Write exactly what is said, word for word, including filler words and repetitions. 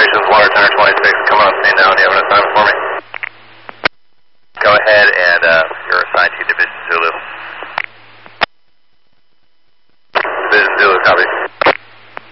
Operations, Water Tower twenty-six, come on scene now. Do you have an assignment for me? Go ahead and uh, you're assigned to Division Zulu.